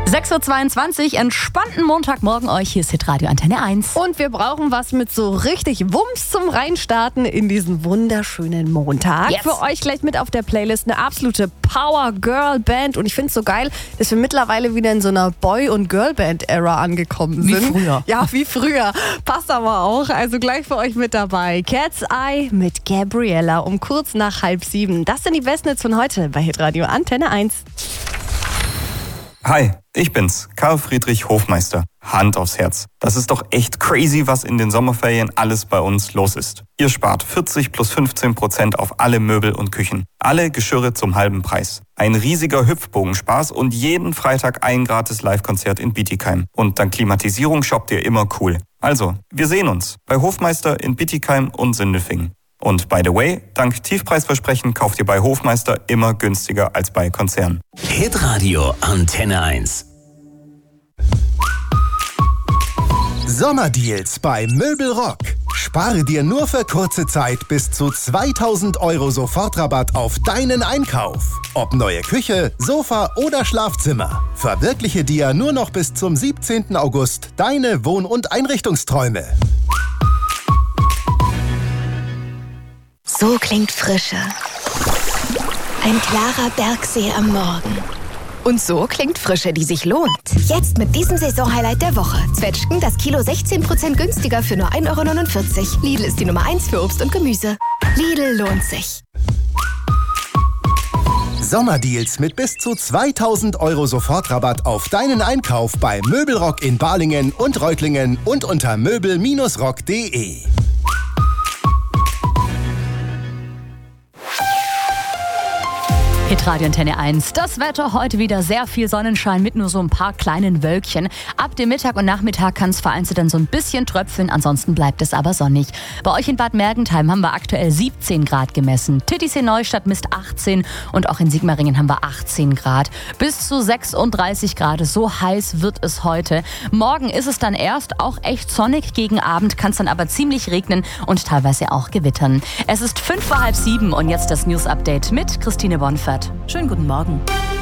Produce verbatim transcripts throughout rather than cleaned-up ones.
sechs Uhr zweiundzwanzig, entspannten Montagmorgen euch. Hier ist Hitradio Antenne eins. Und wir brauchen was mit so richtig Wumms zum Reinstarten in diesen wunderschönen Montag. Yes. Für euch gleich mit auf der Playlist eine absolute Power-Girl-Band. Und ich finde es so geil, dass wir mittlerweile wieder in so einer Boy- und Girl-Band-Ära angekommen sind. Wie früher. Ja, wie früher. Passt aber auch. Also gleich für euch mit dabei. Cat's Eye mit Gabriella um kurz nach halb sieben. Das sind die besten Hits von heute bei Hitradio Antenne eins. Hi, ich bin's, Karl Friedrich Hofmeister. Hand aufs Herz. Das ist doch echt crazy, was in den Sommerferien alles bei uns los ist. Ihr spart vierzig plus fünfzehn Prozent auf alle Möbel und Küchen. Alle Geschirre zum halben Preis. Ein riesiger Hüpfbogenspaß und jeden Freitag ein gratis Live-Konzert in Bietigheim. Und dank Klimatisierung shoppt ihr immer cool. Also, wir sehen uns bei Hofmeister in Bietigheim und Sindelfingen. Und by the way, dank Tiefpreisversprechen kauft ihr bei Hofmeister immer günstiger als bei Konzernen. Hitradio Antenne eins. Sommerdeals bei Möbelrock. Spare dir nur für kurze Zeit bis zu zweitausend Euro Sofortrabatt auf deinen Einkauf. Ob neue Küche, Sofa oder Schlafzimmer. Verwirkliche dir nur noch bis zum siebzehnten August deine Wohn- und Einrichtungsträume. So klingt Frische. Ein klarer Bergsee am Morgen. Und so klingt Frische, die sich lohnt. Jetzt mit diesem Saisonhighlight der Woche. Zwetschgen das Kilo sechzehn Prozent günstiger für nur ein Euro neunundvierzig. Lidl ist die Nummer eins für Obst und Gemüse. Lidl lohnt sich. Sommerdeals mit bis zu zweitausend Euro Sofortrabatt auf deinen Einkauf bei Möbelrock in Balingen und Reutlingen und unter möbel Bindestrich rock punkt de. Hitradio Antenne eins. Das Wetter heute wieder sehr viel Sonnenschein mit nur so ein paar kleinen Wölkchen. Ab dem Mittag und Nachmittag kann es vereinzelt dann so ein bisschen tröpfeln, ansonsten bleibt es aber sonnig. Bei euch in Bad Mergentheim haben wir aktuell siebzehn Grad gemessen. Titisee Neustadt misst achtzehn und auch in Sigmaringen haben wir achtzehn Grad. Bis zu sechsunddreißig Grad, so heiß wird es heute. Morgen ist es dann erst auch echt sonnig, gegen Abend kann es dann aber ziemlich regnen und teilweise auch gewittern. Es ist fünf vor halb sieben und jetzt das News-Update mit Christine Bonfert. Schönen guten Morgen.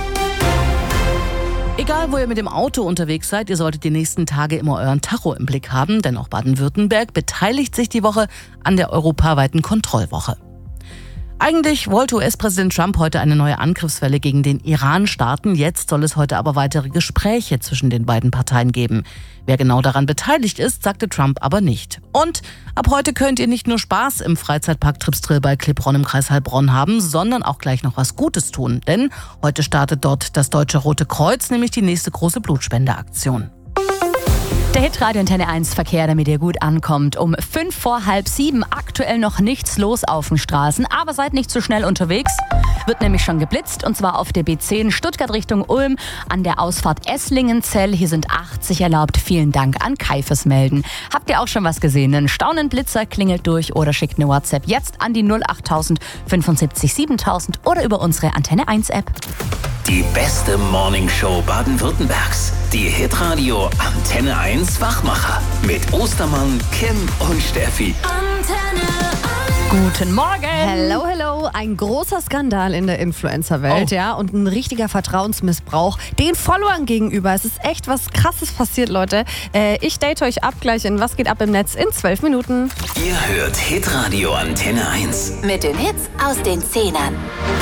Egal, wo ihr mit dem Auto unterwegs seid, ihr solltet die nächsten Tage immer euren Tacho im Blick haben, denn auch Baden-Württemberg beteiligt sich die Woche an der europaweiten Kontrollwoche. Eigentlich wollte U S-Präsident Trump heute eine neue Angriffswelle gegen den Iran starten. Jetzt soll es heute aber weitere Gespräche zwischen den beiden Parteien geben. Wer genau daran beteiligt ist, sagte Trump aber nicht. Und ab heute könnt ihr nicht nur Spaß im Freizeitpark Tripsdrill bei Klebronn im Kreis Heilbronn haben, sondern auch gleich noch was Gutes tun. Denn heute startet dort das Deutsche Rote Kreuz, nämlich die nächste große Blutspendeaktion. Der Hitradio Antenne eins Verkehr, damit ihr gut ankommt. Um fünf vor halb sieben aktuell noch nichts los auf den Straßen. Aber seid nicht zu schnell unterwegs. Wird nämlich schon geblitzt. Und zwar auf der B zehn Stuttgart Richtung Ulm an der Ausfahrt Esslingen-Zell. Hier sind achtzig erlaubt. Vielen Dank an Kai fürs Melden. Habt ihr auch schon was gesehen? Einen Staunenblitzer klingelt durch oder schickt eine WhatsApp jetzt an die null achttausend fünfundsiebzig siebentausend oder über unsere Antenne eins App. Die beste Morningshow Baden-Württembergs. Die Hitradio Antenne eins Wachmacher. Mit Ostermann, Kim und Steffi. Antenne eins. Guten Morgen! Hello, hello. Ein großer Skandal in der Influencer-Welt, Oh. ja, und ein richtiger Vertrauensmissbrauch den Followern gegenüber. Es ist echt was Krasses passiert, Leute. Äh, ich date euch ab gleich in Was geht ab im Netz in zwölf Minuten. Ihr hört Hitradio Antenne eins. Mit den Hits aus den Zehnern.